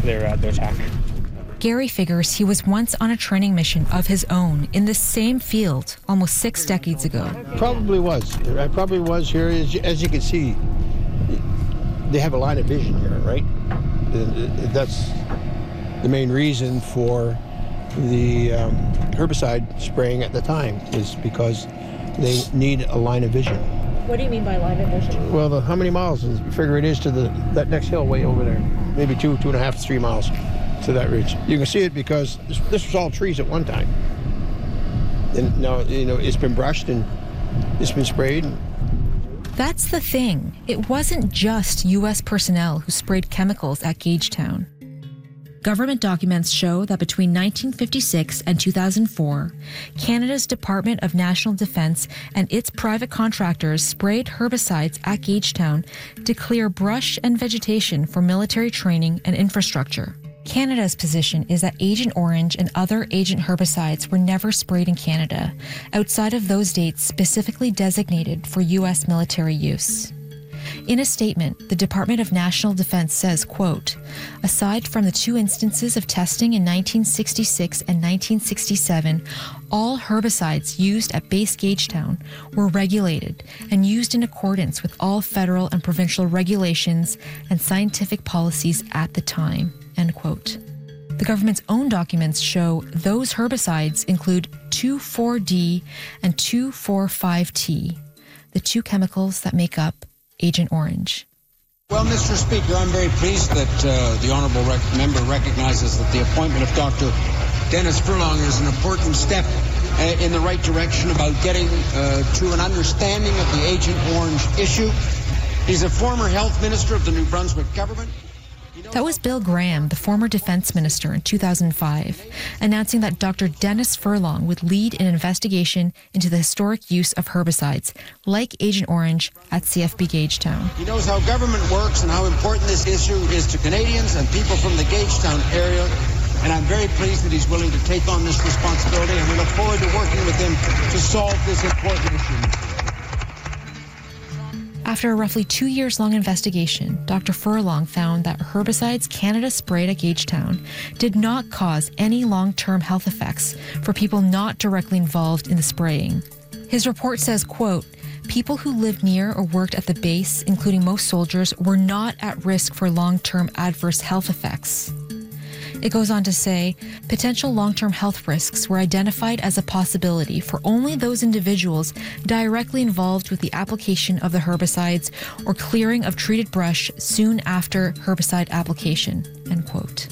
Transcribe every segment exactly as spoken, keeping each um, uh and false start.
their, uh, their attack. Gary figures he was once on a training mission of his own in the same field almost six decades ago. Probably was. I probably was here. As you, as you can see, they have a line of vision here, right? That's the main reason for the um, herbicide spraying at the time, is because they need a line of vision. What do you mean by line of vision? Well, the, how many miles is, figure it is to the that next hill way over there? Maybe two, two and a half, three miles to that ridge. You can see it because this, this was all trees at one time. And now, you know, it's been brushed and it's been sprayed. That's the thing. It wasn't just U S personnel who sprayed chemicals at Gagetown. Government documents show that between nineteen fifty-six and two thousand four, Canada's Department of National Defence and its private contractors sprayed herbicides at Gagetown to clear brush and vegetation for military training and infrastructure. Canada's position is that Agent Orange and other agent herbicides were never sprayed in Canada, outside of those dates specifically designated for U S military use. In a statement, the Department of National Defence says, quote, aside from the two instances of testing in nineteen sixty-six and nineteen sixty-seven, all herbicides used at Base Gagetown were regulated and used in accordance with all federal and provincial regulations and scientific policies at the time, end quote. The government's own documents show those herbicides include two four D and two four five T, the two chemicals that make up Agent Orange. Well, Mister Speaker, I'm very pleased that uh, the honourable rec- member recognizes that the appointment of Doctor Dennis Furlong is an important step uh, in the right direction about getting uh, to an understanding of the Agent Orange issue. He's a former health minister of the New Brunswick government. That was Bill Graham, the former defense minister, in two thousand five, announcing that Doctor Dennis Furlong would lead an investigation into the historic use of herbicides, like Agent Orange, at C F B Gagetown. He knows how government works and how important this issue is to Canadians and people from the Gagetown area, and I'm very pleased that he's willing to take on this responsibility, and we look forward to working with him to solve this important issue. After a roughly two years long investigation, Doctor Furlong found that herbicides Canada sprayed at Gagetown did not cause any long-term health effects for people not directly involved in the spraying. His report says, quote, people who lived near or worked at the base, including most soldiers, were not at risk for long-term adverse health effects. It goes on to say, potential long-term health risks were identified as a possibility for only those individuals directly involved with the application of the herbicides or clearing of treated brush soon after herbicide application, end quote.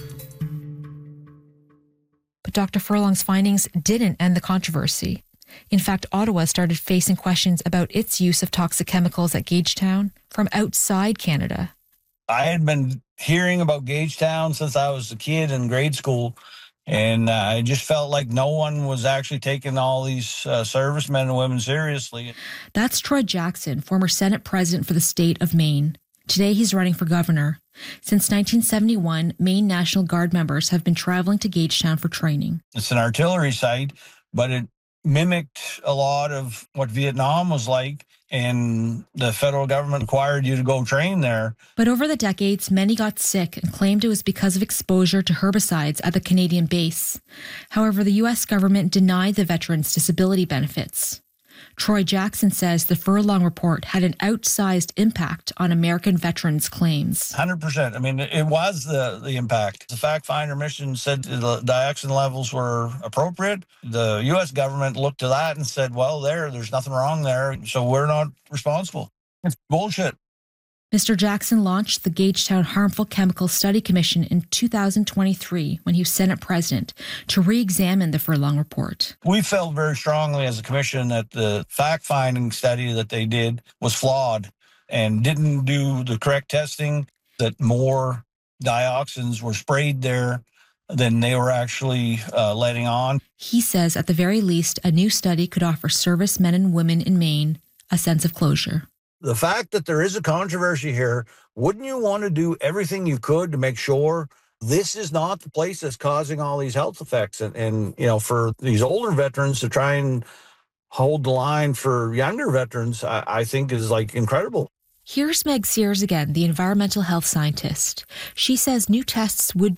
But Doctor Furlong's findings didn't end the controversy. In fact, Ottawa started facing questions about its use of toxic chemicals at Gagetown from outside Canada. I had been hearing about Gagetown since I was a kid in grade school, and uh, I just felt like no one was actually taking all these uh, servicemen and women seriously. That's Troy Jackson, former Senate president for the state of Maine. Today, he's running for governor. Since nineteen seventy-one, Maine National Guard members have been traveling to Gagetown for training. It's an artillery site, but it mimicked a lot of what Vietnam was like, and the federal government required you to go train there. But over the decades, many got sick and claimed it was because of exposure to herbicides at the Canadian base. However, the U S government denied the veterans disability benefits. Troy Jackson says the Furlong report had an outsized impact on American veterans' claims. one hundred percent. I mean, it was the, the impact. The fact finder mission said the dioxin levels were appropriate. The U S government looked to that and said, well, there, there's nothing wrong there, so we're not responsible. It's bullshit. Mister Jackson launched the Gagetown Harmful Chemicals Study Commission in two thousand twenty-three when he was Senate president to re-examine the Furlong report. We felt very strongly as a commission that the fact-finding study that they did was flawed and didn't do the correct testing, that more dioxins were sprayed there than they were actually uh, letting on. He says at the very least, a new study could offer servicemen and women in Maine a sense of closure. The fact that there is a controversy here, wouldn't you want to do everything you could to make sure this is not the place that's causing all these health effects? And, and you know, for these older veterans to try and hold the line for younger veterans, I, I think is like incredible. Here's Meg Sears again, the environmental health scientist. She says new tests would